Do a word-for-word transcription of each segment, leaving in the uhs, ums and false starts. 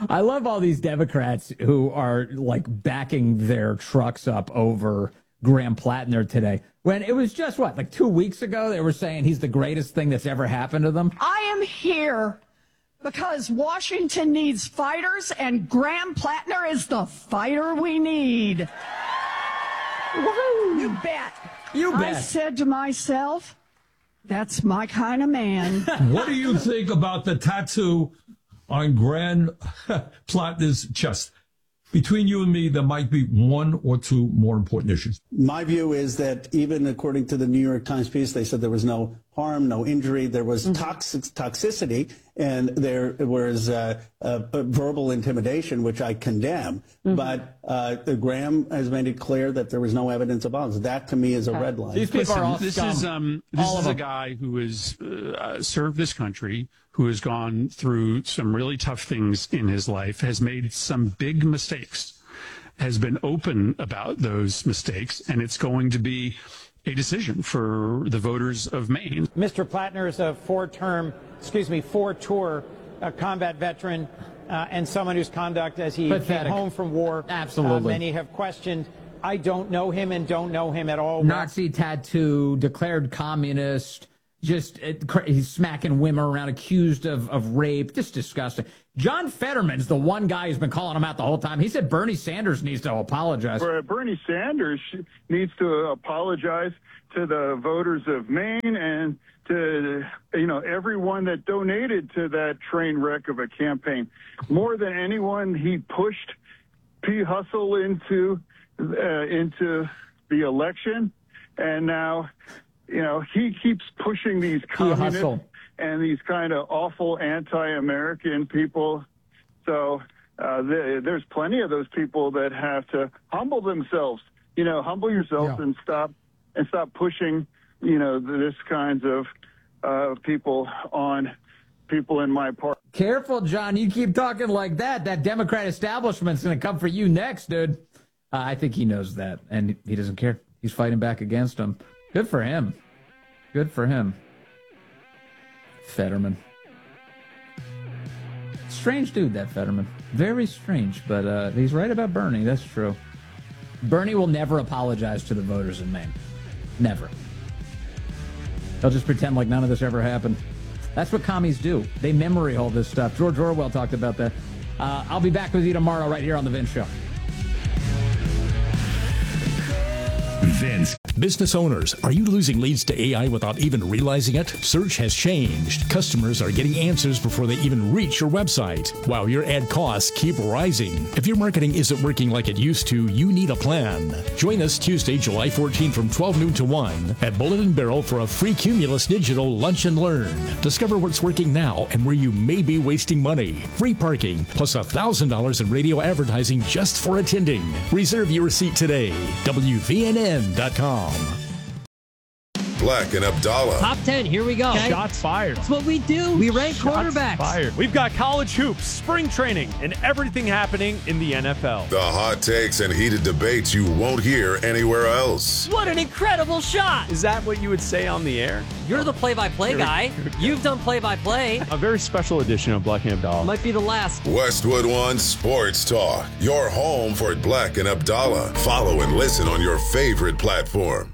I love all these Democrats who are like backing their trucks up over Graham Plattner today. When it was just, what, like two weeks ago, they were saying he's the greatest thing that's ever happened to them. I am here because Washington needs fighters, and Graham Plattner is the fighter we need. Woo-hoo. You bet. You bet. I said to myself, that's my kind of man. What do you think about the tattoo on Graham Plattner's chest? Between you and me, there might be one or two more important issues. My view is that even according to the New York Times piece, they said there was no harm, no injury. There was toxic toxicity, and there was uh, uh, verbal intimidation, which I condemn. Mm-hmm. But uh, Graham has made it clear that there was no evidence of violence. That, to me, is a okay. red line. These people Listen, are all this scum. is um, this all is a guy who has uh, served this country, who has gone through some really tough things in his life, has made some big mistakes, has been open about those mistakes, and it's going to be a decision for the voters of Maine. Mister Plattner is a four-term, excuse me, four-tour uh, combat veteran uh, and someone whose conduct as he Pathetic. came home from war, Absolutely. Uh, many have questioned. I don't know him and don't know him at all. Nazi tattoo, declared communist, just uh, he's smacking women around, accused of, of rape. Just disgusting. John Fetterman's the one guy who's been calling him out the whole time. He said Bernie Sanders needs to apologize. Bernie Sanders needs to apologize to the voters of Maine and to, you know, everyone that donated to that train wreck of a campaign. More than anyone, he pushed P. Hustle into uh, into the election, and now, you know, he keeps pushing these communists and these kind of awful anti-American people. So uh, th- there's plenty of those people that have to humble themselves. You know, humble yourself yeah. and stop and stop pushing, you know, this kinds of uh, people on people in my party. Careful, John. You keep talking like that, that Democrat establishment's going to come for you next, dude. Uh, I think he knows that, and he doesn't care. He's fighting back against them. Good for him. Good for him. Fetterman. Strange dude, that Fetterman. Very strange, but uh, he's right about Bernie. That's true. Bernie will never apologize to the voters in Maine. Never. They'll just pretend like none of this ever happened. That's what commies do. They memory hold this stuff. George Orwell talked about that. Uh, I'll be back with you tomorrow right here on The Vince Show. Vince. Business owners, are you losing leads to A I without even realizing it? Search has changed. Customers are getting answers before they even reach your website, while your ad costs keep rising. If your marketing isn't working like it used to, you need a plan. Join us Tuesday, July fourteenth from twelve noon to one at Bullet and Barrel for a free Cumulus Digital Lunch and Learn. Discover what's working now and where you may be wasting money. Free parking, plus one thousand dollars in radio advertising just for attending. Reserve your seat today. W V N N dot com. Black and Abdallah. Top ten, here we go. Okay. Shots fired. That's what we do. We rank Shots quarterbacks. Fired. We've got college hoops, spring training, and everything happening in the N F L. The hot takes and heated debates you won't hear anywhere else. What an incredible shot. Is that what you would say on the air? You're the play-by-play Here guy. You've done play-by-play. A very special edition of Black and Abdallah. Might be the last. Westwood One Sports Talk. Your home for Black and Abdallah. Follow and listen on your favorite platform.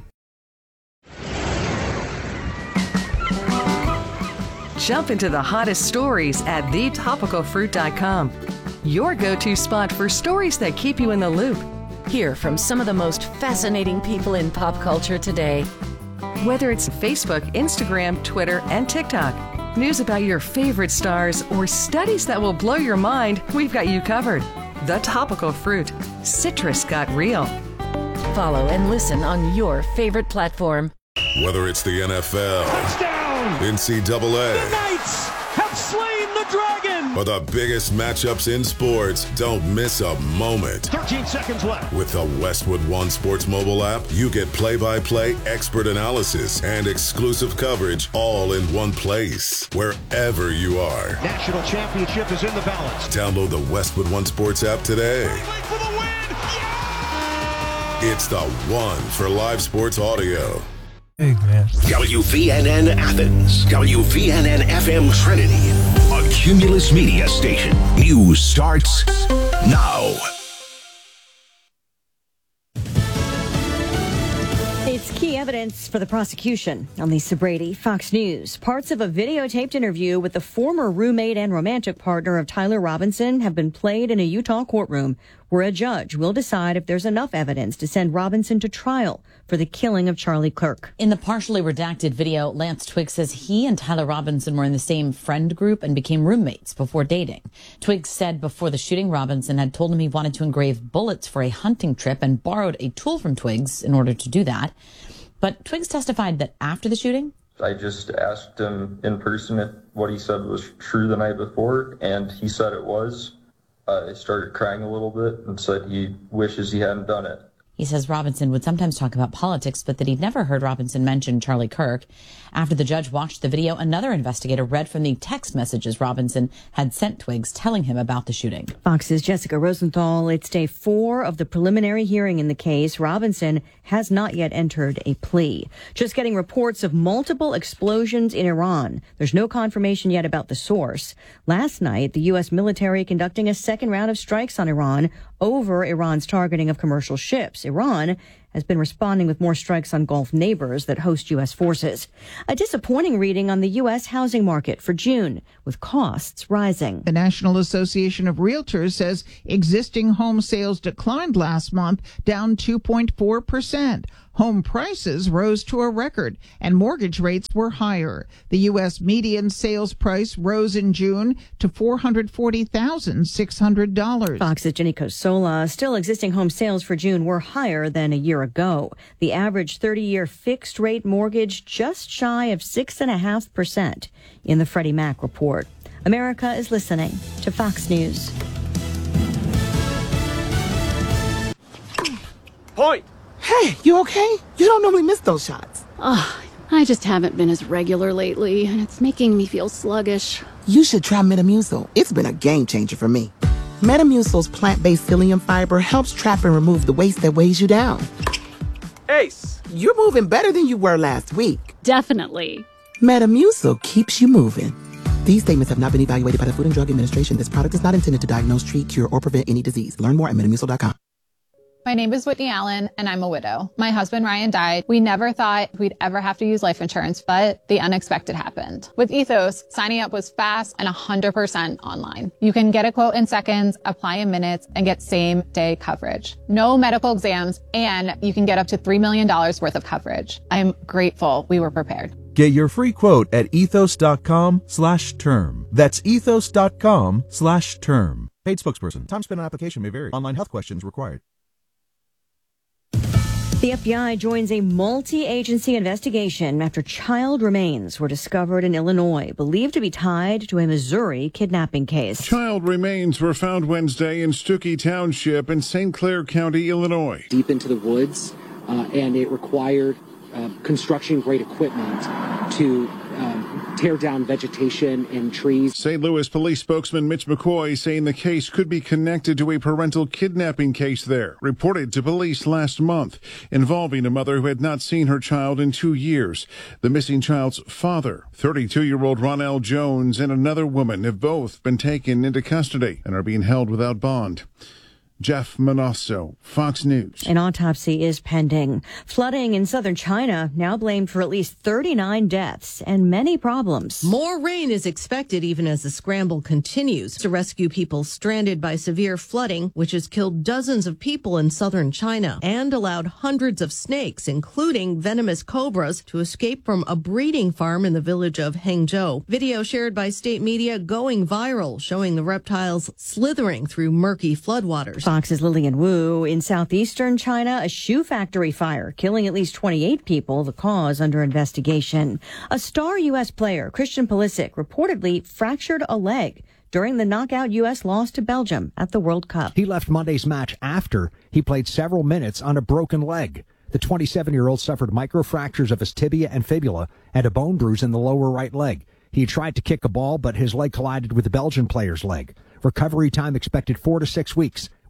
Jump into the hottest stories at the topical fruit dot com. Your go-to spot for stories that keep you in the loop. Hear from some of the most fascinating people in pop culture today. Whether it's Facebook, Instagram, Twitter, and TikTok, news about your favorite stars, or studies that will blow your mind, we've got you covered. The Topical Fruit. Citrus got real. Follow and listen on your favorite platform. Whether it's the N F L, touchdown, N C double A, the Knights have slain the dragon, or the biggest matchups in sports, don't miss a moment. thirteen seconds left. With the Westwood One Sports mobile app, you get play-by-play, expert analysis, and exclusive coverage all in one place, wherever you are. National championship is in the balance. Download the Westwood One Sports app today. For the win. Yeah! It's the one for live sports audio. Big man. W V N N Athens, W V N N F M Trinity, a Cumulus Media Station. News starts now. It's key evidence for the prosecution. On Lisa Brady, Fox News. Parts of a videotaped interview with the former roommate and romantic partner of Tyler Robinson have been played in a Utah courtroom where a judge will decide if there's enough evidence to send Robinson to trial for the killing of Charlie Kirk. In the partially redacted video, Lance Twiggs says he and Tyler Robinson were in the same friend group and became roommates before dating. Twiggs said before the shooting, Robinson had told him he wanted to engrave bullets for a hunting trip and borrowed a tool from Twiggs in order to do that. But Twiggs testified that after the shooting, I just asked him in person if what he said was true the night before, and he said it was. Uh, I started crying a little bit and said he wishes he hadn't done it. he says Robinson would sometimes talk about politics, but that he'd never heard Robinson mention Charlie Kirk. After the judge watched the video, another investigator read from the text messages Robinson had sent Twiggs telling him about the shooting. Fox's Jessica Rosenthal. It's day four of the preliminary hearing in the case. Robinson has not yet entered a plea. Just getting reports of multiple explosions in Iran. There's no confirmation yet about the source. Last night, the U S military conducting a second round of strikes on Iran over Iran's targeting of commercial ships. Iran has been responding with more strikes on Gulf neighbors that host U S forces. A disappointing reading on the U S housing market for June, with costs rising. The National Association of Realtors says existing home sales declined last month, down two point four percent. Home prices rose to a record, and mortgage rates were higher. The U S median sales price rose in June to four hundred forty thousand six hundred dollars. Fox's Jenny Cosola. Still, existing home sales for June were higher than a year ago. The average thirty-year fixed-rate mortgage just shy of six point five percent in the Freddie Mac report. America is listening to Fox News. Point! Hey, you okay? You don't normally miss those shots. Ugh, I just haven't been as regular lately, and it's making me feel sluggish. You should try Metamucil. It's been a game changer for me. Metamucil's plant-based psyllium fiber helps trap and remove the waste that weighs you down. Ace! You're moving better than you were last week. Definitely. Metamucil keeps you moving. These statements have not been evaluated by the Food and Drug Administration. This product is not intended to diagnose, treat, cure, or prevent any disease. Learn more at metamucil dot com. My name is Whitney Allen, and I'm a widow. My husband, Ryan, died. We never thought we'd ever have to use life insurance, but the unexpected happened. With Ethos, signing up was fast and one hundred percent online. You can get a quote in seconds, apply in minutes, and get same-day coverage. No medical exams, and you can get up to three million dollars worth of coverage. I'm grateful we were prepared. Get your free quote at ethos dot com slash term. That's ethos dot com slash term. Paid spokesperson. Time spent on application may vary. Online health questions required. The F B I joins a multi-agency investigation after child remains were discovered in Illinois, believed to be tied to a Missouri kidnapping case. Child remains were found Wednesday in Stuckey Township in Saint Clair County, Illinois. Deep into the woods, uh, and it required uh, construction-grade equipment to um, tear down vegetation and trees. Saint Louis police spokesman Mitch McCoy saying the case could be connected to a parental kidnapping case there, reported to police last month, involving a mother who had not seen her child in two years. The missing child's father, thirty-two-year-old Ronell Jones, and another woman have both been taken into custody and are being held without bond. Jeff Manasso, Fox News. An autopsy is pending. Flooding in southern China now blamed for at least thirty-nine deaths and many problems. More rain is expected even as the scramble continues to rescue people stranded by severe flooding, which has killed dozens of people in southern China and allowed hundreds of snakes, including venomous cobras, to escape from a breeding farm in the village of Hangzhou. Video shared by state media going viral, showing the reptiles slithering through murky floodwaters. Fox's Lillian Wu. In southeastern China, a shoe factory fire, killing at least twenty-eight people, the cause under investigation. A star U S player, Christian Pulisic, reportedly fractured a leg during the knockout U S loss to Belgium at the World Cup. He left Monday's match after he played several minutes on a broken leg. The twenty-seven-year-old suffered microfractures of his tibia and fibula and a bone bruise in the lower right leg. He tried to kick a ball, but his leg collided with the Belgian player's leg. Recovery time expected four to six weeks.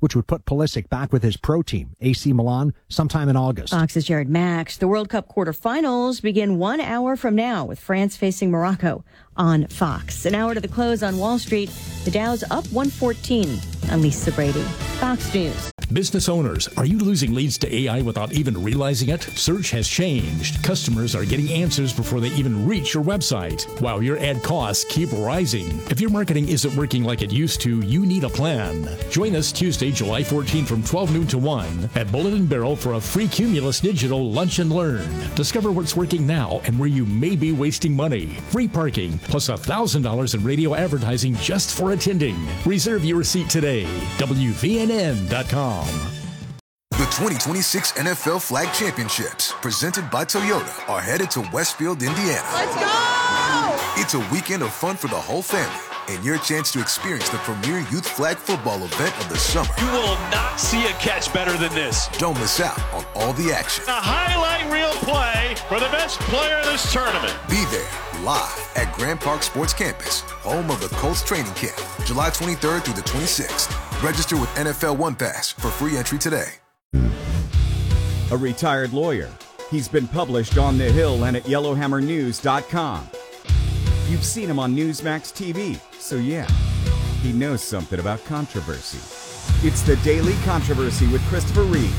which would put Pulisic back with his pro team, A C Milan, sometime in August. Fox's Jared Max. The World Cup quarterfinals begin one hour from now with France facing Morocco on Fox. An hour to the close on Wall Street. The Dow's up one fourteen. I'm Lisa Brady, Fox News. Business owners, are you losing leads to A I without even realizing it? Search has changed. Customers are getting answers before they even reach your website, while your ad costs keep rising. If your marketing isn't working like it used to, you need a plan. Join us Tuesday, July fourteenth from twelve noon to one at Bullet and Barrel for a free Cumulus Digital Lunch and Learn. Discover what's working now and where you may be wasting money. Free parking, plus one thousand dollars in radio advertising just for attending. Reserve your seat today. W V N N dot com. The twenty twenty-six N F L Flag Championships, presented by Toyota, are headed to Westfield, Indiana. Let's go! It's a weekend of fun for the whole family and your chance to experience the premier youth flag football event of the summer. You will not see a catch better than this. Don't miss out on all the action. A highlight reel play for the best player in this tournament. Be there live at Grand Park Sports Campus, home of the Colts training camp, July twenty-third through the twenty-sixth. Register with N F L One Pass for free entry today. A retired lawyer. He's been published on The Hill and at yellowhammer news dot com. You've seen him on Newsmax T V, so yeah, he knows something about controversy. It's the Daily Controversy with Christopher Reed.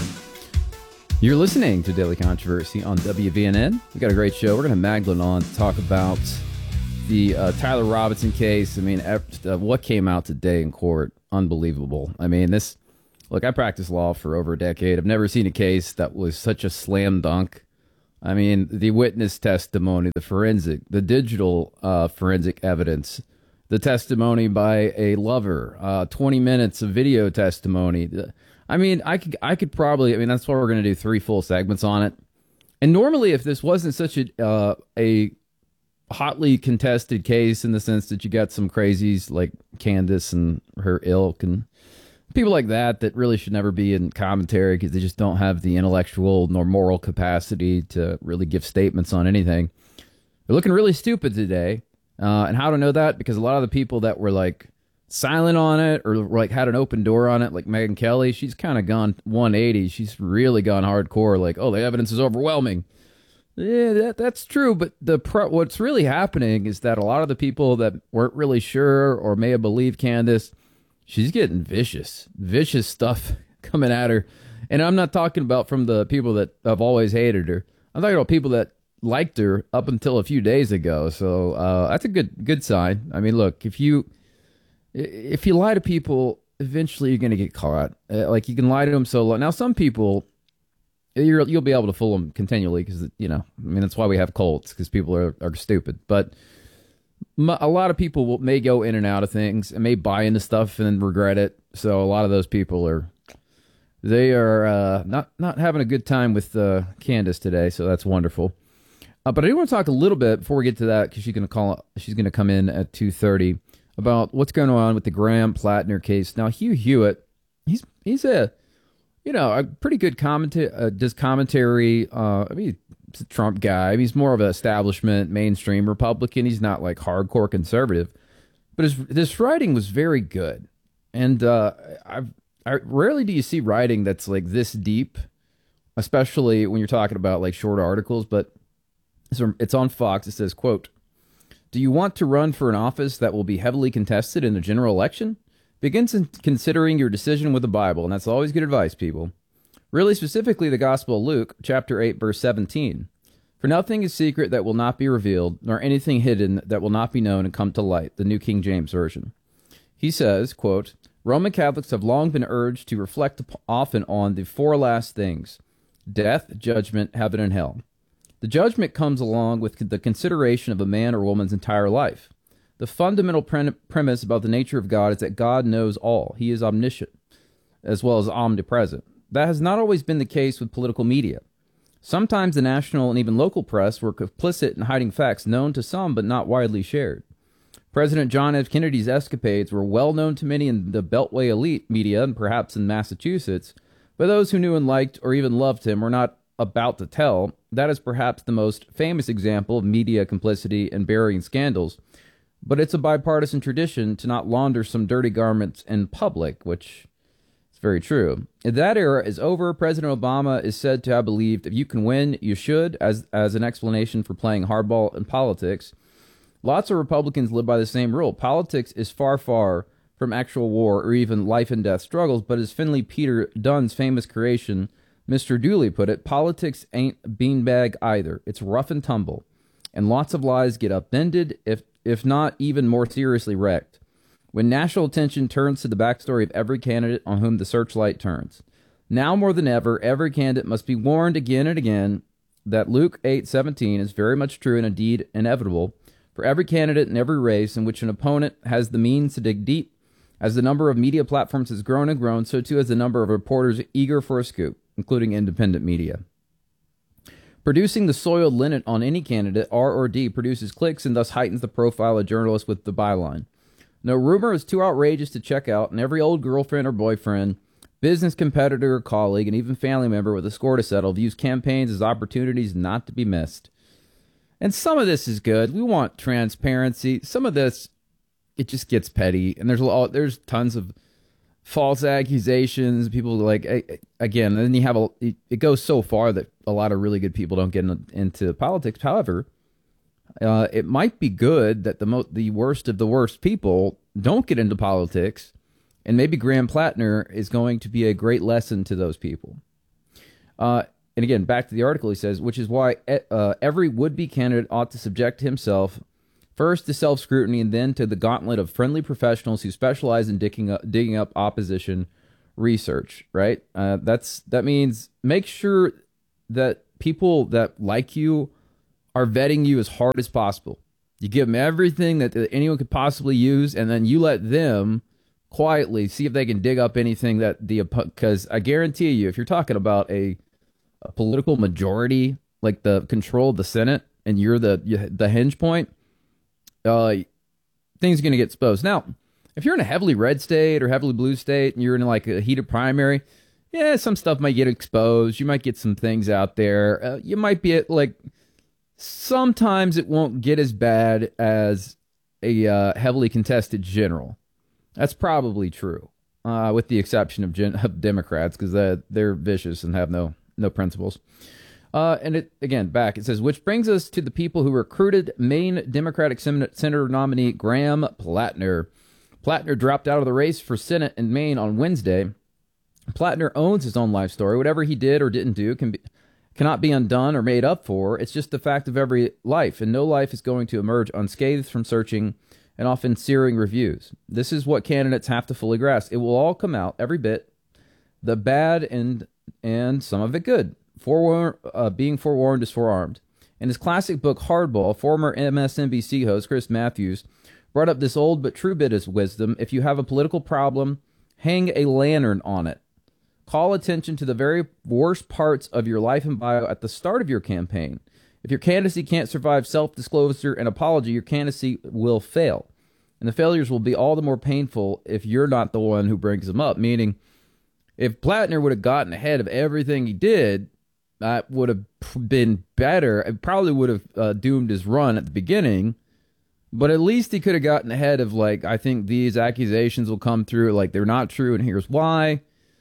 You're listening to Daily Controversy on W V N N. We've got a great show. We're going to have Magdalene on to talk about the uh, Tyler Robinson case. I mean, uh, what came out today in court, unbelievable. I mean, this, look, I practiced law for over a decade. I've never seen a case that was such a slam dunk. I mean, the witness testimony, the forensic, the digital uh, forensic evidence, the testimony by a lover, uh, twenty minutes of video testimony. I mean, I could, I could probably, I mean, that's why we're going to do three full segments on it. And normally, if this wasn't such a, uh, a hotly contested case in the sense that you got some crazies like Candace and her ilk and people like that that really should never be in commentary because they just don't have the intellectual nor moral capacity to really give statements on anything. They're looking really stupid today. Uh, and how to know that? Because a lot of the people that were like silent on it or like had an open door on it, like Megyn Kelly, she's kind of gone one eighty. She's really gone hardcore. Like, oh, the evidence is overwhelming. Yeah, that, that's true. But the pro- what's really happening is that a lot of the people that weren't really sure or may have believed Candace, she's getting vicious, vicious stuff coming at her. And I'm not talking about from the people that have always hated her. I'm talking about people that liked her up until a few days ago. So uh, that's a good good sign. I mean, look, if you if you lie to people, eventually you're going to get caught. Uh, like you can lie to them so long. Now, some people, you're, you'll be able to fool them continually because, you know, I mean, that's why we have cults, because people are, are stupid. But a lot of people will, may go in and out of things and may buy into stuff and then regret it. So a lot of those people are, they are uh, not, not having a good time with uh, Candace today. So that's wonderful. Uh, but I do want to talk a little bit before we get to that, because she's going to call. She's going to come in at two thirty about what's going on with the Graham Plattner case. Now, Hugh Hewitt, he's he's a you know a pretty good commenta- uh, does commentary. Uh, I mean, he's a Trump guy. I mean, he's more of an establishment mainstream Republican. He's not like hardcore conservative, but his this writing was very good. And uh, I've I rarely do you see writing that's like this deep, especially when you're talking about like short articles. But it's on Fox. It says, quote, "Do you want to run for an office that will be heavily contested in the general election? Begin considering your decision with the Bible." And that's always good advice, people. Really specifically, the Gospel of Luke, chapter eight, verse seventeen. "For nothing is secret that will not be revealed, nor anything hidden that will not be known and come to light." The New King James Version. He says, quote, "Roman Catholics have long been urged to reflect often on the four last things: death, judgment, heaven, and hell. The judgment comes along with the consideration of a man or woman's entire life. The fundamental pre- premise about the nature of God is that God knows all. He is omniscient, as well as omnipresent. That has not always been the case with political media. Sometimes the national and even local press were complicit in hiding facts known to some but not widely shared. President John F. Kennedy's escapades were well known to many in the Beltway elite media and perhaps in Massachusetts, but those who knew and liked or even loved him were not about to tell. That is perhaps the most famous example of media complicity and burying scandals, but it's a bipartisan tradition to not launder some dirty garments in public, which It's very true. That era is over. President Obama is said to have believed if you can win, you should, as as an explanation for playing hardball in politics. Lots of Republicans live by the same rule. Politics is far, far from actual war or even life and death struggles, but as Finley Peter Dunn's famous creation, Mister Dooley, put it, politics ain't beanbag either. It's rough and tumble, and lots of lies get upended, if if not even more seriously wrecked, when national attention turns to the backstory of every candidate on whom the searchlight turns. Now more than ever, every candidate must be warned again and again that Luke eight seventeen is very much true and indeed inevitable for every candidate in every race in which an opponent has the means to dig deep. As the number of media platforms has grown and grown, so too has the number of reporters eager for a scoop, including independent media. Producing the soiled linen on any candidate, R or D, produces clicks and thus heightens the profile of journalists with the byline. No rumor is too outrageous to check out, and every old girlfriend or boyfriend, business competitor or colleague, and even family member with a score to settle views campaigns as opportunities not to be missed. And some of this is good. We want transparency. Some of this, it just gets petty, and there's a lot, there's tons of false accusations. People like, again, and then you have a, it goes so far that a lot of really good people don't get in, into politics. However, uh, it might be good that the mo- the worst of the worst people don't get into politics, and maybe Graham Plattner is going to be a great lesson to those people. Uh, and again, back to the article, he says, which is why uh, every would-be candidate ought to subject himself first to self-scrutiny and then to the gauntlet of friendly professionals who specialize in digging up, digging up opposition research, right? Uh, that's that means make sure that people that like you are vetting you as hard as possible. You give them everything that anyone could possibly use, and then you let them quietly see if they can dig up anything that the, because I guarantee you, if you're talking about a, a political majority, like the control of the Senate, and you're the the hinge point, uh, things are going to get exposed. Now, if you're in a heavily red state or heavily blue state, and you're in like a heated primary, yeah, some stuff might get exposed. You might get some things out there. Uh, you might be at like, sometimes it won't get as bad as a uh, heavily contested general. That's probably true, uh, with the exception of, gen- of Democrats, because uh, they're vicious and have no no principles. Uh, and it again, back, it says, which brings us to the people who recruited Maine Democratic Sen- Senator nominee Graham Plattner. Plattner dropped out of the race for Senate in Maine on Wednesday. Plattner owns his own life story. Whatever he did or didn't do can be, cannot be undone or made up for. It's just the fact of every life, and no life is going to emerge unscathed from searching and often searing reviews. This is what candidates have to fully grasp. It will all come out, every bit, the bad and and some of it good. Forewarn, uh, being forewarned is forearmed. In his classic book, Hardball, former M S N B C host Chris Matthews brought up this old but true bit of wisdom. If you have a political problem, hang a lantern on it. Call attention to the very worst parts of your life and bio at the start of your campaign. If your candidacy can't survive self-disclosure and apology, your candidacy will fail. And the failures will be all the more painful if you're not the one who brings them up. Meaning, if Plattner would have gotten ahead of everything he did, that would have been better. It probably would have uh, doomed his run at the beginning. But at least he could have gotten ahead of, like, I think these accusations will come through, like, they're not true, and here's why.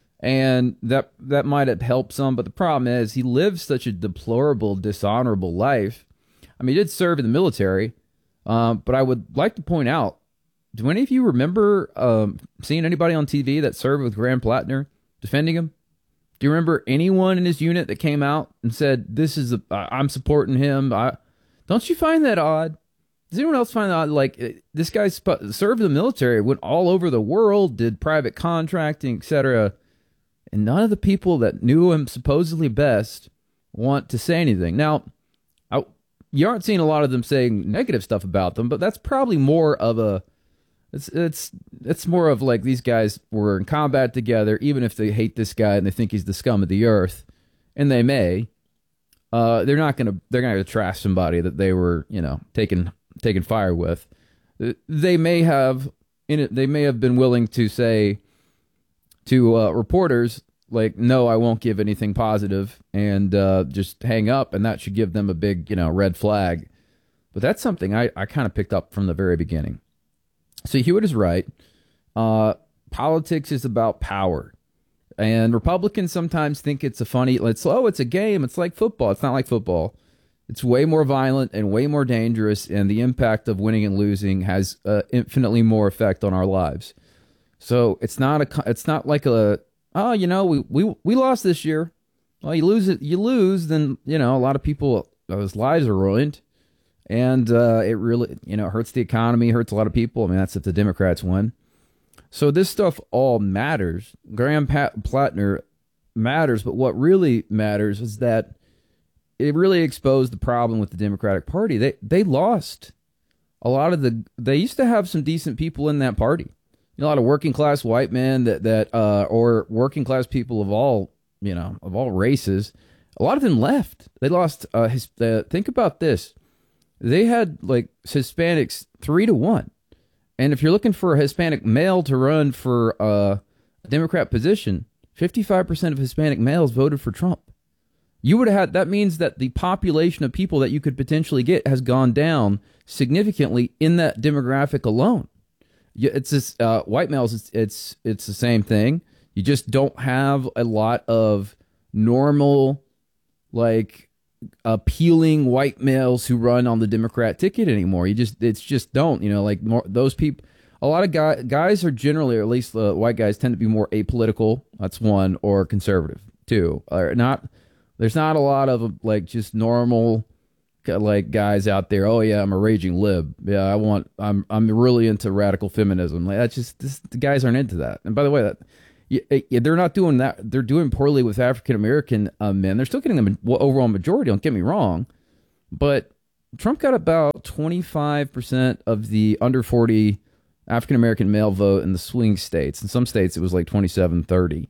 And that that might have helped some, but the problem is he lives such a deplorable, dishonorable life. I mean, he did serve in the military, um, but I would like to point out, do any of you remember um, seeing anybody on T V that served with Graham Plattner, defending him? Do you remember anyone in his unit that came out and said, this is, a, I'm supporting him? I, don't you find that odd? Does anyone else find that odd? Like, this guy sp- served in the military, went all over the world, did private contracting, et cetera, and none of the people that knew him supposedly best want to say anything. Now, I, you aren't seeing a lot of them saying negative stuff about them, but that's probably more of a, it's it's it's more of like these guys were in combat together, even if they hate this guy and they think he's the scum of the earth, and they may, uh, they're not gonna they're gonna trash somebody that they were, you know, taking taking fire with. They may have in it, they may have been willing to say to uh, reporters, like, no, I won't give anything positive, and uh, just hang up, and that should give them a big, you know, red flag. But that's something I, I kind of picked up from the very beginning. So Hewitt is right. Uh, politics is about power. And Republicans sometimes think it's a funny, it's, oh, it's a game. It's like football. It's not like football. It's way more violent and way more dangerous, and the impact of winning and losing has uh, infinitely more effect on our lives. So it's not a, it's not like a, oh, you know, we, we, we lost this year. Well, you lose it, you lose, then, you know, a lot of people, those lives are ruined. And uh, it really, you know, hurts the economy, hurts a lot of people. I mean, that's if the Democrats win. So this stuff all matters. Graham Pat- Plattner matters, but what really matters is that it really exposed the problem with the Democratic Party. They they lost a lot of the, they used to have some decent people in that party. You know, a lot of working class white men that, that uh, or working class people of all, you know, of all races. A lot of them left. They lost, uh, his, uh, think about this. They had like Hispanics three to one. And if you're looking for a Hispanic male to run for uh, a Democrat position, fifty-five percent of Hispanic males voted for Trump. You would have had, that means that the population of people that you could potentially get has gone down significantly in that demographic alone. It's this, uh, white males, it's, it's, it's the same thing. You just don't have a lot of normal, like, appealing white males who run on the Democrat ticket anymore. You just, it's just don't, you know, like more, those people, a lot of guys, guys are generally, or at least the uh, white guys tend to be more apolitical. That's one, or conservative two, or not. There's not a lot of like just normal like guys out there. Oh yeah, I'm a raging lib. Yeah, I want, I'm, I'm really into radical feminism. Like that's just, this, the guys aren't into that. And by the way, that, Yeah, they're not doing that. They're doing poorly with African-American uh, men. They're still getting the overall majority, don't get me wrong. But Trump got about twenty-five percent of the under forty African-American male vote in the swing states. In some states, it was like twenty-seven, thirty.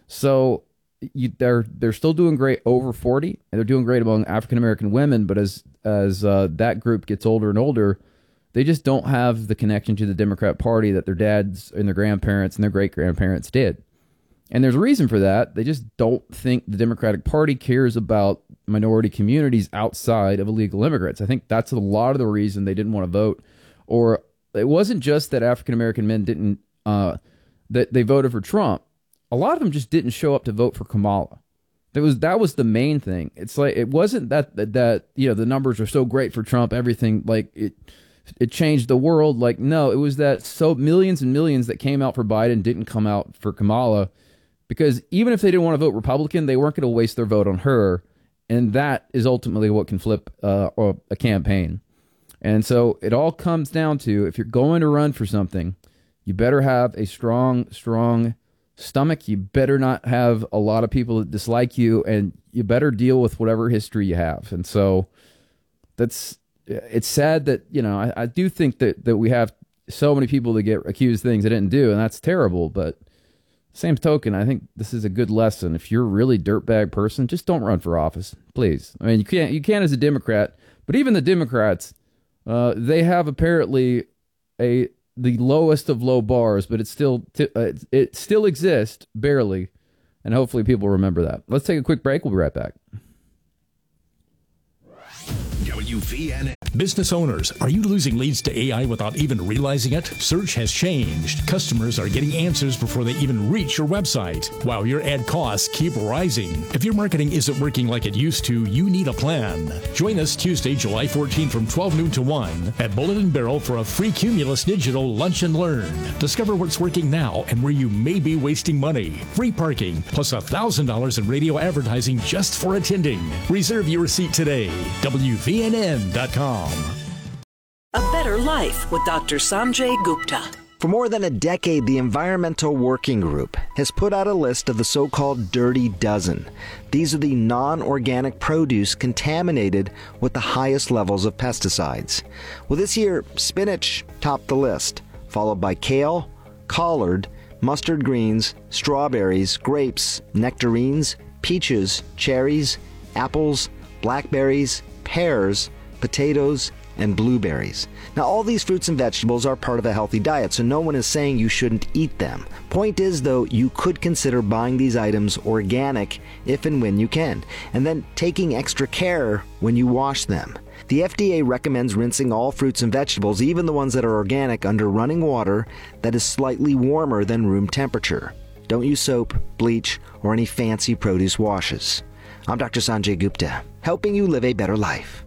So you, they're they're still doing great over forty, and they're doing great among African-American women. But as, as uh, that group gets older and older, they just don't have the connection to the Democrat Party that their dads and their grandparents and their great-grandparents did. And there's a reason for that. They just don't think the Democratic Party cares about minority communities outside of illegal immigrants. I think that's a lot of the reason they didn't want to vote. Or it wasn't just that African-American men didn't, uh, that they voted for Trump. A lot of them just didn't show up to vote for Kamala. That was that was the main thing. It's like, it wasn't that, that, that you know, the numbers are so great for Trump, everything, like, it it changed the world. Like, no, it was that so millions and millions that came out for Biden didn't come out for Kamala, because even if they didn't want to vote Republican, they weren't going to waste their vote on her. And that is ultimately what can flip uh, a campaign. And so it all comes down to, if you're going to run for something, you better have a strong, strong stomach. You better not have a lot of people that dislike you, and you better deal with whatever history you have. And so that's, it's sad that, you know, I, I do think that, that we have so many people that get accused of things they didn't do, and that's terrible. But same token, I think this is a good lesson. If you're a really dirtbag person, just don't run for office, please. I mean, you can't, you can as a Democrat, but even the Democrats, uh, they have apparently a the lowest of low bars, but it's still t- uh, it, it still exists barely, and hopefully people remember that. Let's take a quick break. We'll be right back. W V N N. Business owners, are you losing leads to A I without even realizing it? Search has changed. Customers are getting answers before they even reach your website, while your ad costs keep rising. If your marketing isn't working like it used to, you need a plan. Join us Tuesday, July fourteenth from twelve noon to one at Bullet and Barrel for a free Cumulus Digital Lunch and Learn. Discover what's working now and where you may be wasting money. Free parking, plus one thousand dollars in radio advertising just for attending. Reserve your seat today. W V N N dot com. A better life with Doctor Sanjay Gupta. For more than a decade, the Environmental Working Group has put out a list of the so-called Dirty Dozen. These are the non-organic produce contaminated with the highest levels of pesticides. Well, this year, spinach topped the list, followed by kale, collard, mustard greens, strawberries, grapes, nectarines, peaches, cherries, apples, blackberries, pears, potatoes, and blueberries. Now, all these fruits and vegetables are part of a healthy diet, so no one is saying you shouldn't eat them. Point is, though, you could consider buying these items organic if and when you can, and then taking extra care when you wash them. The F D A recommends rinsing all fruits and vegetables, even the ones that are organic, under running water that is slightly warmer than room temperature. Don't use soap, bleach, or any fancy produce washes. I'm Doctor Sanjay Gupta, helping you live a better life.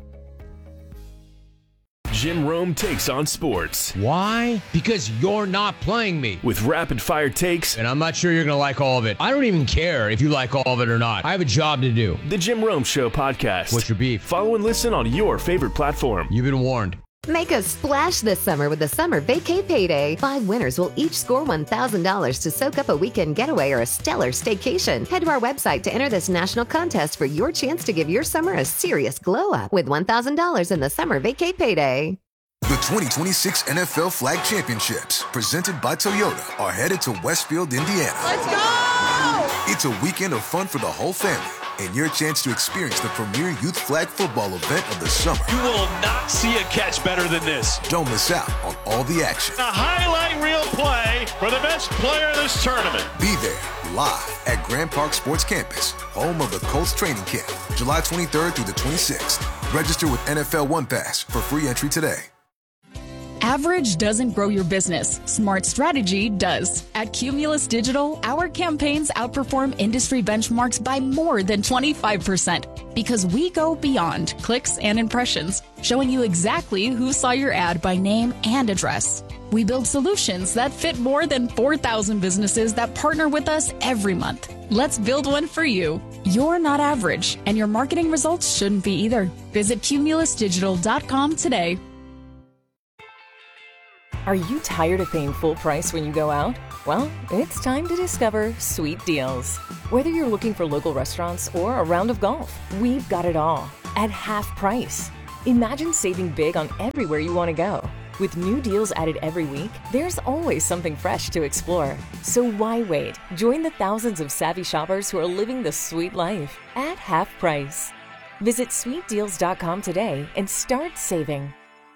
Jim Rome takes on sports. Why? Because you're not playing me. With rapid-fire takes. And I'm not sure you're going to like all of it. I don't even care if you like all of it or not. I have a job to do. The Jim Rome Show podcast. What's your beef? Follow and listen on your favorite platform. You've been warned. Make a splash this summer with the Summer Vacay Payday. Five winners will each score one thousand dollars to soak up a weekend getaway or a stellar staycation. Head to our website to enter this national contest for your chance to give your summer a serious glow-up with one thousand dollars in the Summer Vacay Payday. The twenty twenty-six N F L Flag Championships, presented by Toyota, are headed to Westfield, Indiana. Let's go! It's a weekend of fun for the whole family and your chance to experience the premier youth flag football event of the summer. You will not see a catch better than this. Don't miss out on all the action. A highlight reel play for the best player in this tournament. Be there live at Grand Park Sports Campus, home of the Colts training camp, July twenty-third through the twenty-sixth. Register with N F L One Pass for free entry today. Average doesn't grow your business. Smart strategy does. At Cumulus Digital, our campaigns outperform industry benchmarks by more than twenty-five percent because we go beyond clicks and impressions, showing you exactly who saw your ad by name and address. We build solutions that fit more than four thousand businesses that partner with us every month. Let's build one for you. You're not average, and your marketing results shouldn't be either. Visit cumulus digital dot com today. Are you tired of paying full price when you go out? Well, it's time to discover Sweet Deals. Whether you're looking for local restaurants or a round of golf, we've got it all at half price. Imagine saving big on everywhere you want to go. With new deals added every week, there's always something fresh to explore. So why wait? Join the thousands of savvy shoppers who are living the sweet life at half price. Visit sweet deals dot com today and start saving.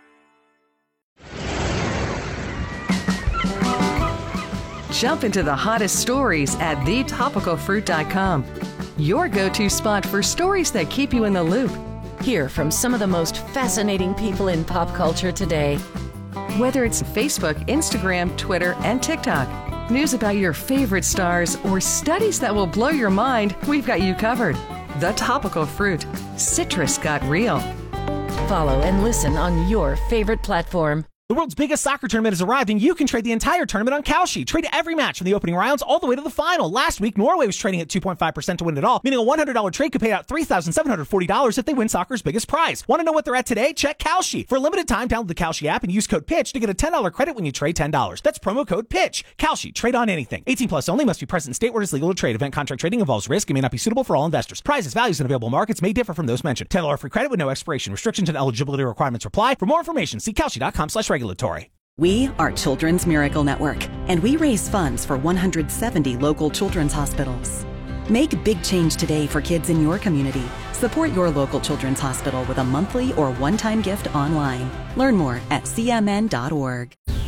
Jump into the hottest stories at the topical fruit dot com. Your go-to spot for stories that keep you in the loop. Hear from some of the most fascinating people in pop culture today. Whether it's Facebook, Instagram, Twitter, and TikTok, news about your favorite stars, or studies that will blow your mind, we've got you covered. The Topical Fruit. Citrus got real. Follow and listen on your favorite platform. The world's biggest soccer tournament has arrived, and you can trade the entire tournament on Kalshi. Trade every match from the opening rounds all the way to the final. Last week, Norway was trading at two point five percent to win it all, meaning a one hundred dollars trade could pay out three thousand seven hundred forty dollars if they win soccer's biggest prize. Want to know what they're at today? Check Kalshi. For a limited time, download the Kalshi app and use code PITCH to get a ten dollars credit when you trade ten dollars. That's promo code PITCH. Kalshi. Trade on anything. eighteen plus only. Must be present in state where it is legal to trade. Event contract trading involves risk and may not be suitable for all investors. Prizes, values, and available markets may differ from those mentioned. ten dollars free credit with no expiration. Restrictions and eligibility requirements apply. For more information, see kalshi dot com slash regulatory. We are Children's Miracle Network, and we raise funds for one hundred seventy local children's hospitals. Make big change today for kids in your community. Support your local children's hospital with a monthly or one-time gift online. Learn more at c m n dot org.